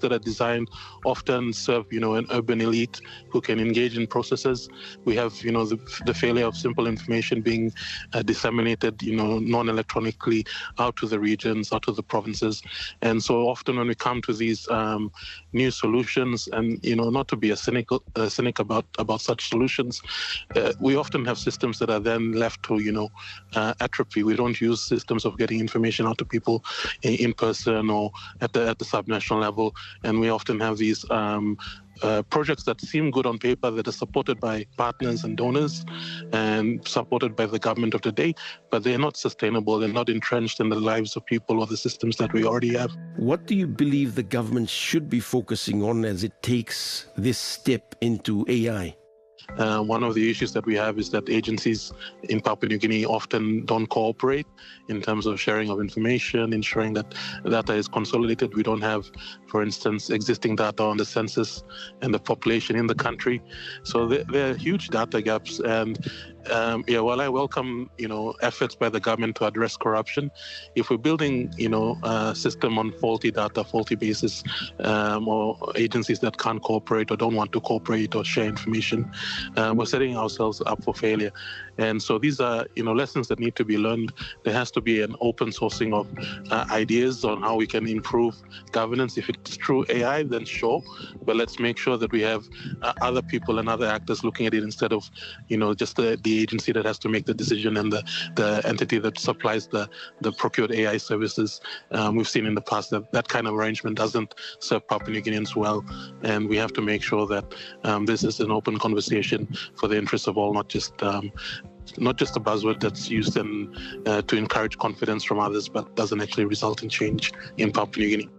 that are designed often serve, an urban elite who can engage in processes. We have, the failure of simple information being disseminated, non-electronically out to the regions, out to the provinces. And so often when we come to these new solutions, and, not to be a cynic about such solutions, we often have systems that are then left to, atrophy. We don't use systems of getting information out to people in person or at the subnational level. And we often have these projects that seem good on paper, that are supported by partners and donors and supported by the government of the day, but they're not sustainable. They're not entrenched in the lives of people or the systems that we already have. What do you believe the government should be focusing on as it takes this step into AI? One of the issues that we have is that agencies in Papua New Guinea often don't cooperate in terms of sharing of information, ensuring that data is consolidated. We don't have, for instance, existing data on the census and the population in the country. So there are huge data gaps. And while I welcome, efforts by the government to address corruption, if we're building, a system on faulty data, faulty basis, or agencies that can't cooperate or don't want to cooperate or share information, we're setting ourselves up for failure. And so these are, lessons that need to be learned. There has to be an open sourcing of ideas on how we can improve governance. If it's through AI, then sure, but let's make sure that we have other people and other actors looking at it instead of, just the agency that has to make the decision and the entity that supplies the procured AI services. We've seen in the past that kind of arrangement doesn't serve Papua New Guineans well, and we have to make sure that this is an open conversation for the interests of all, not just a buzzword that's used to encourage confidence from others, but doesn't actually result in change in Papua New Guinea.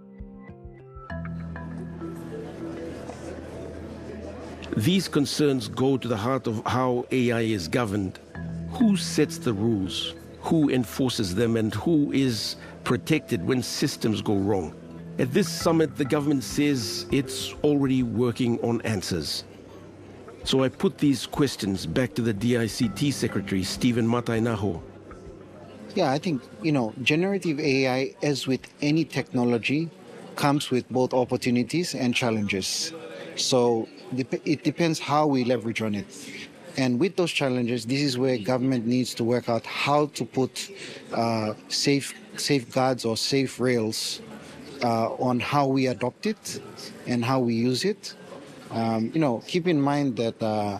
These concerns go to the heart of how AI is governed. Who sets the rules? Who enforces them? And who is protected when systems go wrong? At this summit, the government says it's already working on answers. So I put these questions back to the DICT Secretary, Stephen Matainaho. Yeah, I think, generative AI, as with any technology, comes with both opportunities and challenges. So it depends how we leverage on it. And with those challenges, this is where government needs to work out how to put safeguards or safe rails on how we adopt it and how we use it. Keep in mind that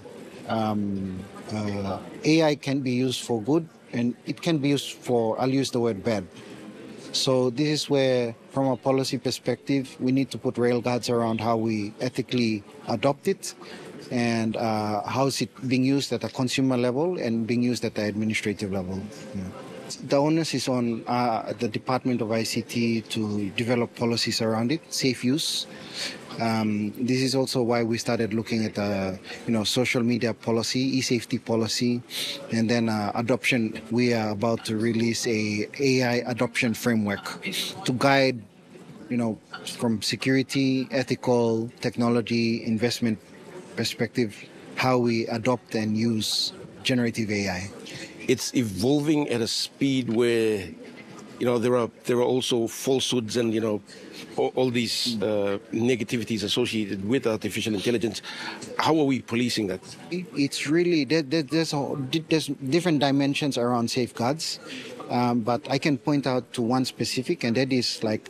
AI can be used for good and it can be used for, I'll use the word bad. So this is where, from a policy perspective, we need to put rail guards around how we ethically adopt it and how is it being used at a consumer level and being used at the administrative level. Yeah. The onus is on the Department of ICT to develop policies around it, safe use. This is also why we started looking at social media policy, e-safety policy, and then adoption. We are about to release a AI adoption framework to guide, from security, ethical, technology, investment perspective, how we adopt and use generative AI. It's evolving at a speed where, there are also falsehoods and, all these negativities associated with artificial intelligence. How are we policing that? It's really, there's different dimensions around safeguards, but I can point out to one specific, and that is like,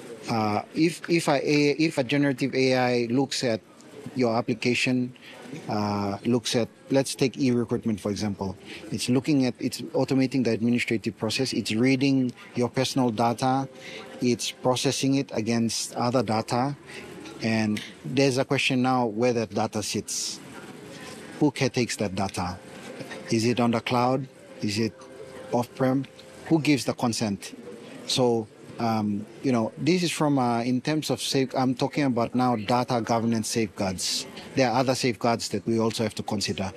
if a generative AI looks at your application, looks at, let's take e-recruitment for example. It's automating the administrative process. It's reading your personal data. It's processing it against other data. And there's a question now where that data sits. Who takes that data? Is it on the cloud? Is it off-prem? Who gives the consent? So, this is from, in terms of I'm talking about now data governance safeguards. There are other safeguards that we also have to consider.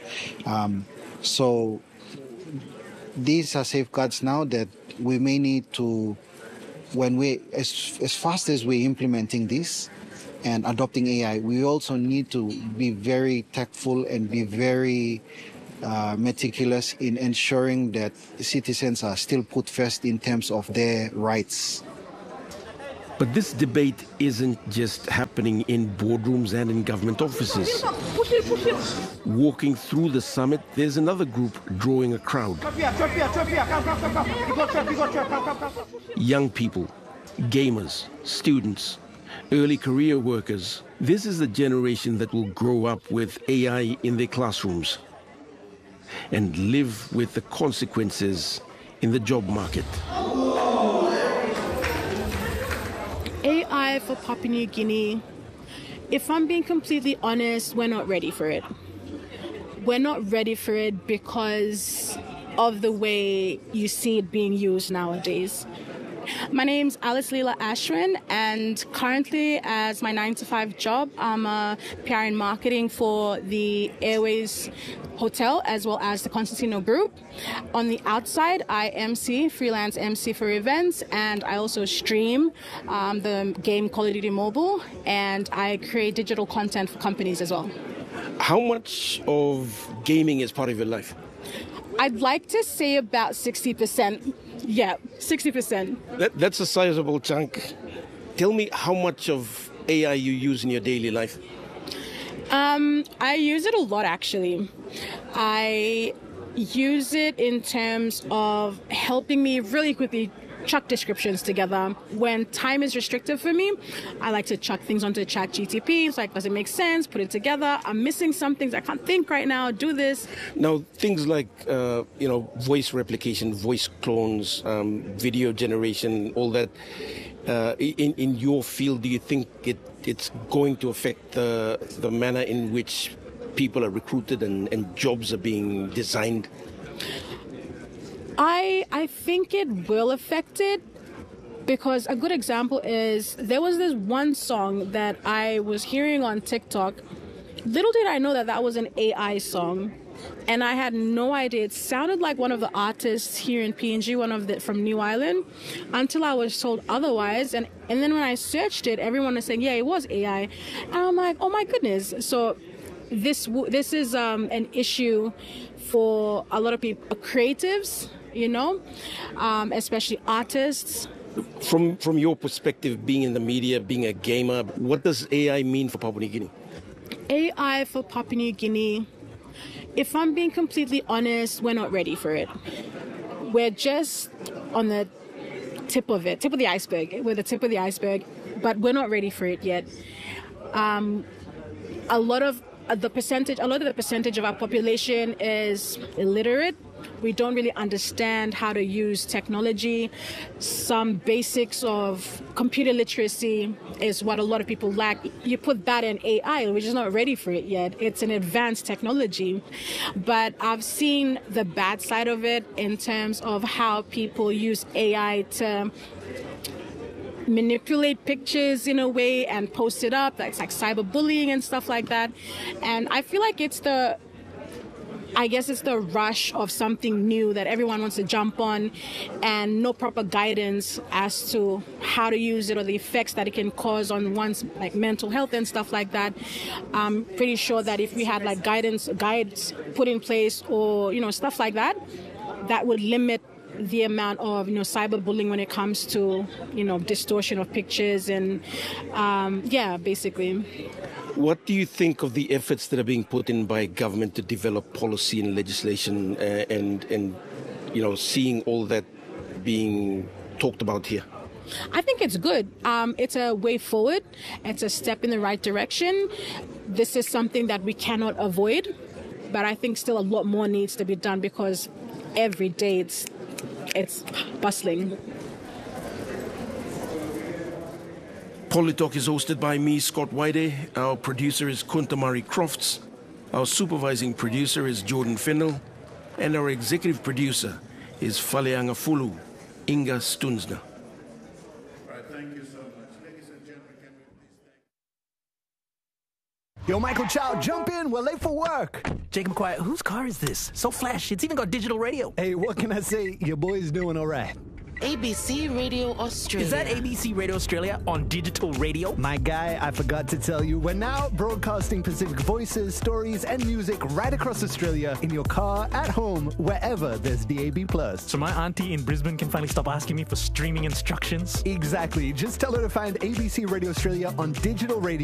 So these are safeguards now that we may need to, when as fast as we're implementing this and adopting AI, we also need to be very tactful and be very meticulous in ensuring that citizens are still put first in terms of their rights. But this debate isn't just happening in boardrooms and in government offices. Walking through the summit, there's another group drawing a crowd. Young people, gamers, students, early career workers. This is the generation that will grow up with AI in their classrooms and live with the consequences in the job market. AI for Papua New Guinea, if I'm being completely honest, we're not ready for it. We're not ready for it because of the way you see it being used nowadays. My name's Alice Leela Ashwin, and currently as my 9-to-5 job, I'm a PR and marketing for the Airways Hotel as well as the Constantino Group. On the outside, I MC, freelance MC for events, and I also stream the game Call of Duty Mobile, and I create digital content for companies as well. How much of gaming is part of your life? I'd like to say about 60%. Yeah, 60%. That's a sizable chunk. Tell me how much of AI you use in your daily life. I use it a lot, actually. I use it in terms of helping me really quickly chuck descriptions together. When time is restrictive for me, I like to chuck things onto ChatGPT. It's like, does it make sense? Put it together. I'm missing some things. I can't think right now. Do this. Now, things like, voice replication, voice clones, video generation, all that. In your field, do you think it's going to affect the manner in which people are recruited and jobs are being designed? I think it will affect it, because a good example is there was this one song that I was hearing on TikTok. Little did I know that was an AI song, and I had no idea. It sounded like one of the artists here in PNG, from New Island, until I was told otherwise. And then when I searched it, everyone was saying, yeah, it was AI. And I'm like, oh my goodness. So this is an issue for a lot of people, creatives, especially artists. From your perspective, being in the media, being a gamer, what does AI mean for Papua New Guinea? AI for Papua New Guinea, if I'm being completely honest, we're not ready for it. We're just on the tip of the iceberg. We're the tip of the iceberg, but we're not ready for it yet. A lot of the percentage of our population is illiterate. We don't really understand how to use technology. Some basics of computer literacy is what a lot of people lack. You put that in AI, which is not ready for it yet. It's an advanced technology. But I've seen the bad side of it in terms of how people use AI to manipulate pictures in a way and post it up. It's like cyberbullying and stuff like that. And I feel like it's the rush of something new that everyone wants to jump on, and no proper guidance as to how to use it or the effects that it can cause on one's mental health and stuff like that. I'm pretty sure that if we had guides put in place or stuff like that, that would limit the amount of cyberbullying when it comes to distortion of pictures and basically. What do you think of the efforts that are being put in by government to develop policy and legislation and seeing all that being talked about here? I think it's good. It's a way forward. It's a step in the right direction. This is something that we cannot avoid, but I think still a lot more needs to be done because every day it's bustling. Politalk is hosted by me, Scott Waide. Our producer is Kuntamari Crofts. Our supervising producer is Jordan Fennell. And our executive producer is Faleanga Fulu, Inga Stunzna. All right, thank you so much. Ladies and gentlemen, can we please thank... Yo, Michael Chow, jump in. We're late for work. Jacob Quiet, whose car is this? So flash. It's even got digital radio. Hey, what can I say? Your boy's doing all right. ABC Radio Australia. Is that ABC Radio Australia on digital radio? My guy, I forgot to tell you, we're now broadcasting Pacific voices, stories, and music right across Australia in your car, at home, wherever there's DAB+. So my auntie in Brisbane can finally stop asking me for streaming instructions? Exactly. Just tell her to find ABC Radio Australia on digital radio.